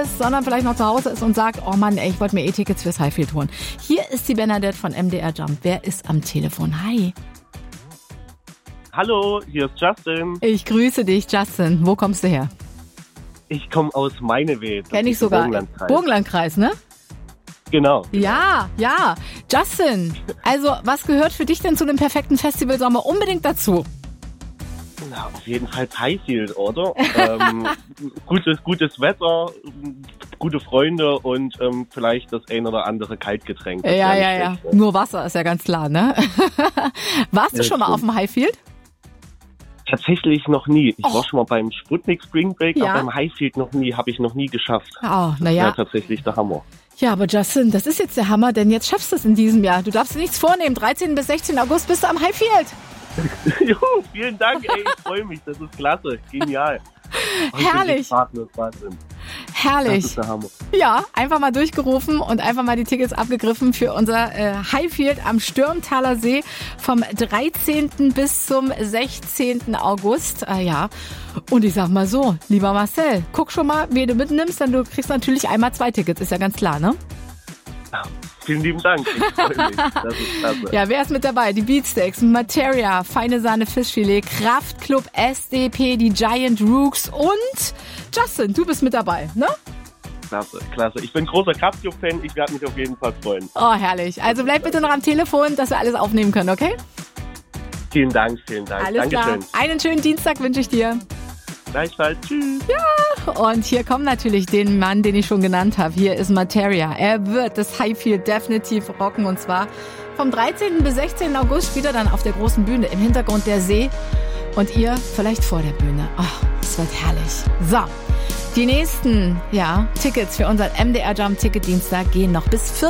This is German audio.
ist, sondern vielleicht noch zu Hause ist und sagt, oh Mann, ey, ich wollte mir Tickets fürs Highfield holen. Hier ist die Bernadette von MDR Jump. Wer ist am Telefon? Hi. Hallo, hier ist Justin. Ich grüße dich, Justin. Wo kommst du her? Ich komme aus Meineweed. Kenn ich sogar. Burgenlandkreis, ne? Genau. Ja. Justin, also was gehört für dich denn zu dem perfekten Festivalsommer unbedingt dazu? Na, auf jeden Fall Highfield, oder? Gutes Wetter, gute Freunde und vielleicht das ein oder andere Kaltgetränk. Ja. Nur Wasser ist ja ganz klar, ne? Warst du schon mal auf dem Highfield? Tatsächlich noch nie. Ich war schon mal beim Sputnik Spring Break, Ja. aber beim Highfield habe ich noch nie geschafft. Oh, Das wäre tatsächlich der Hammer. Ja, aber Justin, das ist jetzt der Hammer, denn jetzt schaffst du es in diesem Jahr. Du darfst dir nichts vornehmen. 13. bis 16. August bist du am Highfield. Juhu, vielen Dank, ey, ich freue mich. Das ist klasse. Genial. Herrlich. Herrlich. Das ist der Hammer. Ja, einfach mal durchgerufen und einfach mal die Tickets abgegriffen für unser Highfield am Stürmtaler See vom 13. bis zum 16. August. Ja, und ich sag mal so, lieber Marcel, guck schon mal, wen du mitnimmst, denn du kriegst natürlich einmal 2 Tickets, ist ja ganz klar, ne? Ja, vielen lieben Dank. Ich freue mich. Das ist klasse. Ja, wer ist mit dabei? Die Beatsteaks, Materia, Feine Sahne Fischfilet, Kraftklub, SDP, die Giant Rooks und Justin, du bist mit dabei, ne? Klasse. Ich bin großer Kraftklub-Fan. Ich werde mich auf jeden Fall freuen. Oh, herrlich. Also bleib bitte noch am Telefon, dass wir alles aufnehmen können, okay? Vielen Dank. Alles klar. Dankeschön. Einen schönen Dienstag wünsche ich dir. Gleichfalls. Tschüss. Und hier kommt natürlich den Mann, den ich schon genannt habe. Hier ist Materia. Er wird das Highfield definitiv rocken. Und zwar vom 13. bis 16. August wieder dann auf der großen Bühne. Im Hintergrund der See. Und ihr vielleicht vor der Bühne. Oh, es wird herrlich. So, die nächsten Tickets für unseren MDR Jump Ticket Dienstag gehen noch bis 14.